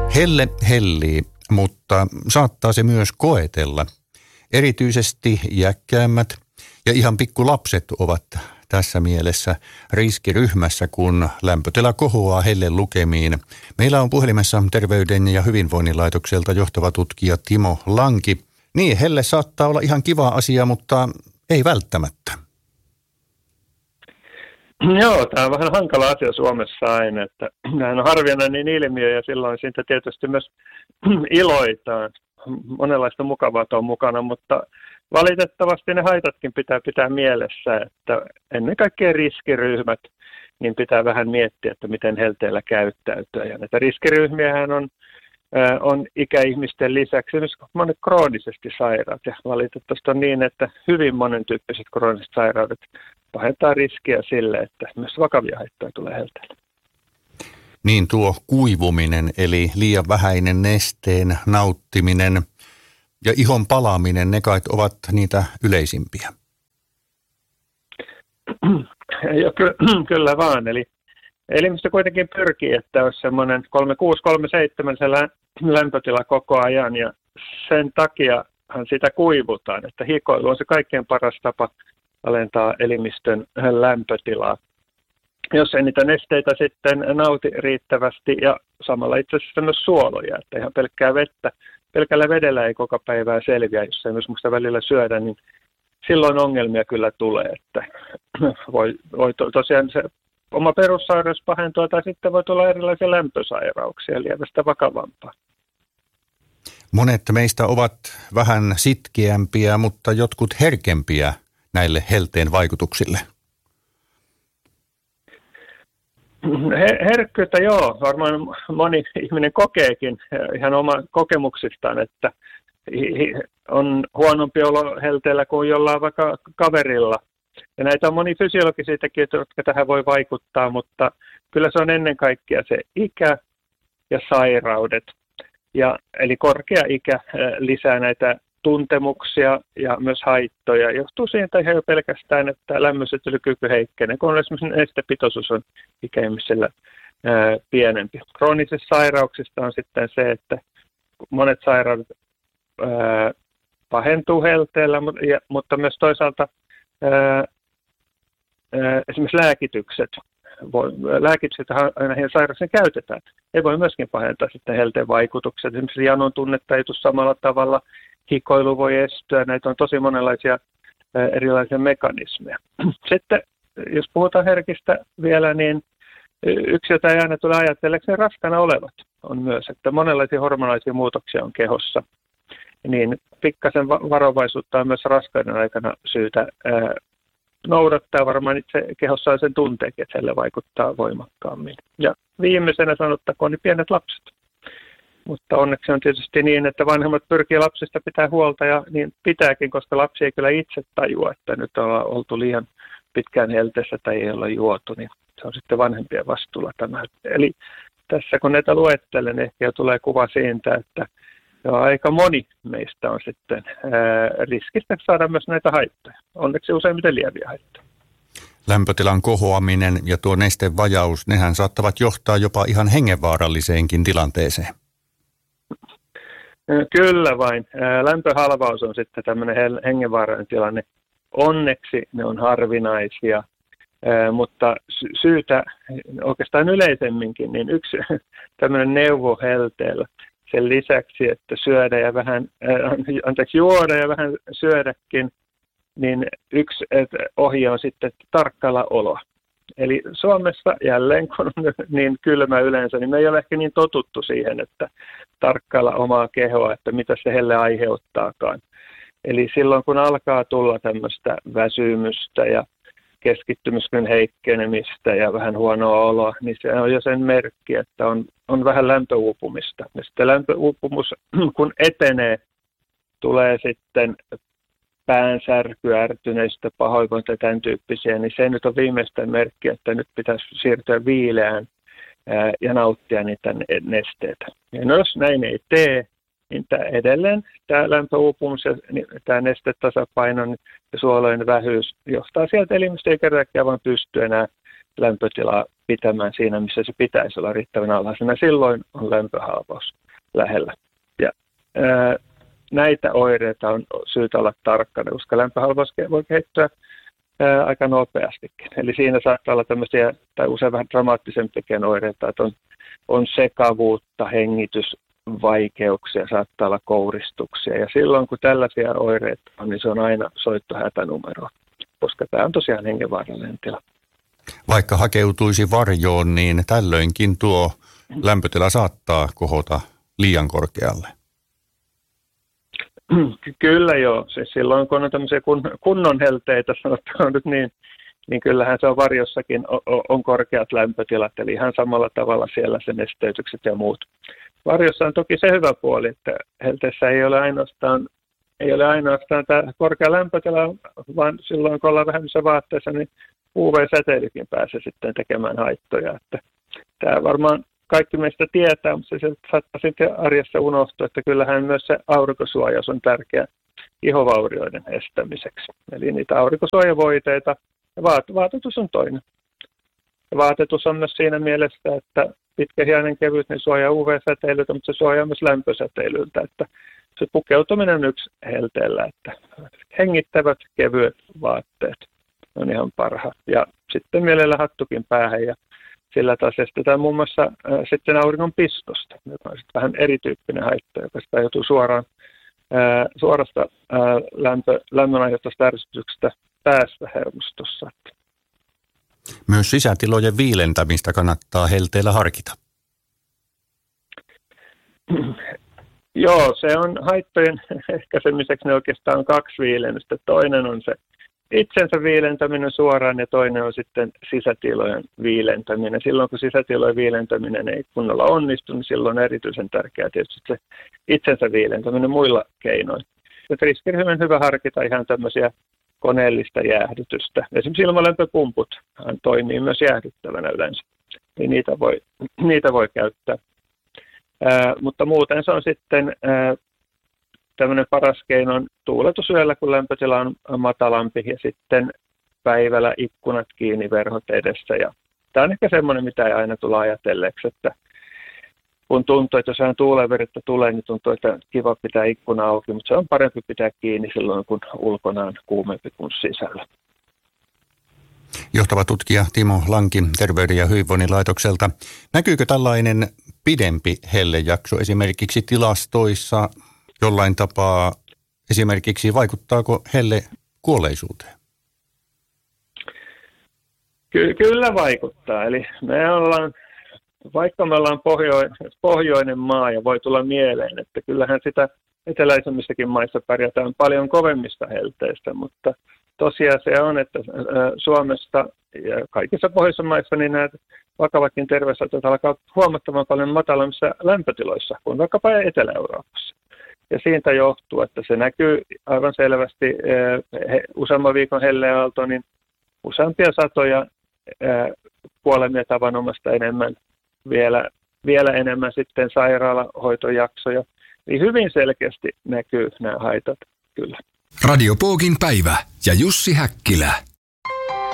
Helle hellii, mutta saattaa se myös koetella. Erityisesti iäkkäämmät ja ihan pikkulapset ovat tässä mielessä riskiryhmässä, kun lämpötila kohoaa hellen lukemiin. Meillä on puhelimessa Terveyden ja hyvinvoinnin laitokselta johtava tutkija Timo Lanki. Niin, helle saattaa olla ihan kiva asia, mutta ei välttämättä. Joo, tämä on vähän hankala asia Suomessa aina, että nämä on harvinainen ilmiö ja silloin siitä tietysti myös iloitaan. Monenlaista mukavaa on mukana, mutta valitettavasti ne haitatkin pitää mielessä, että ennen kaikkea riskiryhmät, niin pitää vähän miettiä, että miten helteellä käyttäytyä. Ja näitä riskiryhmiähän on ikäihmisten lisäksi myös monet kroonisesti sairaat. Ja valitettavasti on niin, että hyvin monentyyppiset krooniset sairaudet pahentaa riskiä sille, että myös vakavia haittoja tulee helteellä. Niin tuo kuivuminen, eli liian vähäinen nesteen nauttiminen ja ihon palaaminen, ne kai ovat niitä yleisimpiä. Kyllä vaan, eli elimistö kuitenkin pyrkii, että olisi semmoinen 36-37 se lämpötila koko ajan, ja sen takiahan sitä kuivutaan, että hikoilu on se kaikkein paras tapa alentaa elimistön lämpötilaa. Jos ei niitä nesteitä sitten nauti riittävästi ja samalla itse asiassa myös suoloja, että ihan pelkkää vettä, pelkällä vedellä ei koko päivää selviä, jos ei myös muista välillä syödä, niin silloin ongelmia kyllä tulee, että voi tosiaan se oma perussairaus pahentua tai sitten voi tulla erilaisia lämpösairauksia lievästä vakavampaa. Monet meistä ovat vähän sitkeämpiä, mutta jotkut herkempiä näille helteen vaikutuksille. Herkkyyttä joo, varmaan moni ihminen kokeekin ihan oma kokemuksistaan, että on huonompi olo helteellä kuin jollain vaikka kaverilla. Ja näitä on moni fysiologisia tekijöitä, jotka tähän voi vaikuttaa, mutta kyllä se on ennen kaikkea se ikä ja sairaudet. Eli korkea ikä lisää näitä tuntemuksia ja myös haittoja. Johtuu siitä ihan jo pelkästään, että lämmönsietokyky heikkenee, kun esimerkiksi nestepitoisuus on ikäihmisillä pienempi. Kroonisista sairauksista on sitten se, että monet sairaudet pahentuu helteellä, mutta myös toisaalta esimerkiksi lääkitykset näihin sairauksiin käytetään. Ei voi myöskin pahentaa sitten helteen vaikutukset. Esimerkiksi janon tunnetta ei tule samalla tavalla. Hikoilu voi estyä, näitä on tosi monenlaisia erilaisia mekanismeja. Sitten, jos puhutaan herkistä vielä, niin yksi, jota ei aina tule ajatelleeksi, raskaana olevat on myös, että monenlaisia hormonaalisia muutoksia on kehossa. Niin pikkasen varovaisuutta on myös raskauden aikana syytä noudattaa. Varmaan itse kehossa on sen tunteekin, että sille vaikuttaa voimakkaammin. Ja viimeisenä sanottakoon, niin pienet lapset. Mutta onneksi on tietysti niin, että vanhemmat pyrkii lapsista pitää huolta ja niin pitääkin, koska lapsi ei kyllä itse tajua, että nyt ollaan oltu liian pitkään helteessä tai ei olla juotu, niin se on sitten vanhempien vastuulla tämä. Eli tässä kun näitä luettelen, niin ehkä jo tulee kuva siitä, että aika moni meistä on sitten riskistä saada myös näitä haittoja. Onneksi useimmiten lieviä haittoja. Lämpötilan kohoaminen ja tuo nestevajaus, nehän saattavat johtaa jopa ihan hengenvaaralliseenkin tilanteeseen. Kyllä vain. Lämpöhalvaus on sitten tämmöinen hengenvaarallinen tilanne. Onneksi ne on harvinaisia, mutta syytä oikeastaan yleisemminkin, niin yksi tämmöinen neuvo helteellä sen lisäksi, että juoda ja vähän syödäkin, niin yksi ohje on sitten tarkkailla oloa. Eli Suomessa jälleen, kun on niin kylmä yleensä, niin me ei ole ehkä niin totuttu siihen, että tarkkailla omaa kehoa, että mitä se helle aiheuttaakaan. Eli silloin, kun alkaa tulla tämmöistä väsymystä ja keskittymiskyvyn heikkenemistä ja vähän huonoa oloa, niin se on jo sen merkki, että on vähän lämpöuupumista. Ja sitten lämpöuupumus, kun etenee, tulee sitten päänsärky, ärtyneistä, pahoinvointia, tämän tyyppisiä, niin se nyt on viimeistään merkki, että nyt pitäisi siirtyä viileään ja nauttia niitä nesteitä. Ja no, jos näin ei tee, niin edelleen tämä lämpöuupumus ja tämä nestetasapaino ja suolojen vähyys johtaa sieltä elimistö ei kertaakaan vaan pysty enää lämpötilaa pitämään siinä, missä se pitäisi olla riittävän alhaisena. Silloin on lämpöhalvaus lähellä. Ja näitä oireita on syytä olla tarkkana, koska lämpöhalvaus voi kehittyä aika nopeastikin. Eli siinä saattaa olla tämmöisiä, tai usein vähän dramaattisempikin oireita, että on sekavuutta, hengitysvaikeuksia, saattaa olla kouristuksia. Ja silloin, kun tällaisia oireita on, niin se on aina soitto hätänumeroon, koska tämä on tosiaan hengenvaarallinen tila. Vaikka hakeutuisi varjoon, niin tällöinkin tuo lämpötila saattaa kohota liian korkealle. Kyllä joo. Siis silloin kun on tämmöisiä kunnon helteitä, sanotaan nyt niin kyllähän se on varjossakin on korkeat lämpötilat, eli ihan samalla tavalla siellä se nesteytykset ja muut. Varjossa on toki se hyvä puoli, että helteessä ei ole ainoastaan tämä korkea lämpötila, vaan silloin kun ollaan vähemmissä vaatteissa, niin UV-säteilykin pääsee sitten tekemään haittoja. Että tämä varmaan kaikki meistä tietää, mutta se saattaa sitten arjessa unohtua, että kyllähän myös se aurinkosuojaus on tärkeä ihovaurioiden estämiseksi. Eli niitä aurinkosuojavoiteita ja vaatetus on toinen. Ja vaatetus on myös siinä mielessä, että pitkähihainen kevyt niin suojaa UV-säteilyltä, mutta se suojaa myös lämpösäteilyltä. Että se pukeutuminen on yksi helteellä, että hengittävät kevyet vaatteet on ihan parhaat. Ja sitten mielellä hattukin päähän ja sillä taas estetään muun muassa sitten auringon pistosta, joka on sitten vähän erityyppinen haitta, joka sitä joutuu suorasta lämmön aiheuttamasta ärsytyksestä päästä hermostossa. Myös sisätilojen viilentämistä kannattaa helteellä harkita. Joo, se on haittojen ehkäisemiseksi ne oikeastaan on kaksi viilennystä. Toinen on se itsensä viilentäminen suoraan ja toinen on sitten sisätilojen viilentäminen. Silloin kun sisätilojen viilentäminen ei kunnolla onnistu, niin silloin on erityisen tärkeää tietysti se itsensä viilentäminen muilla keinoin. Riskiryhmän hyvä harkita ihan tämmöisiä koneellista jäähdytystä. Esimerkiksi ilmalämpöpumput toimii myös jäähdyttävänä yleensä, niin niitä voi käyttää. Mutta muuten se on sitten tämmöinen paras keino on tuuletus yöllä, kun lämpötila on matalampi ja sitten päivällä ikkunat kiinni, verhot edessä. Ja tämä on ehkä semmoinen, mitä ei aina tule ajatelleeksi, että kun tuntuu, että jos vähän tuulenverittä tulee, niin tuntuu, että kiva pitää ikkuna auki, mutta se on parempi pitää kiinni silloin, kun ulkona on kuumempi kuin sisällä. Johtava tutkija Timo Lanki Terveyden ja hyvinvoinnin laitokselta. Näkyykö tällainen pidempi hellejakso esimerkiksi tilastoissa jollain tapaa? Esimerkiksi vaikuttaako helle kuolleisuuteen? Kyllä vaikuttaa. Eli vaikka me ollaan pohjoinen maa ja voi tulla mieleen, että kyllähän sitä eteläisemmissäkin maissa pärjätään paljon kovemmista helteistä, mutta tosiasia on, että Suomesta ja kaikissa pohjoisissa maissa niin nämä vakavatkin terveysasiat alkaa huomattavan paljon matalammissa lämpötiloissa kuin vaikkapa Etelä-Euroopassa. Ja siitä johtuu, että se näkyy aivan selvästi useamman viikon helleaalto, niin useampia satoja kuolemia tavanomaista enemmän, vielä enemmän sitten sairaalahoitojaksoja. Niin hyvin selkeästi näkyy nämä haitat kyllä. Radio Pookin päivä ja Jussi Häkkilä.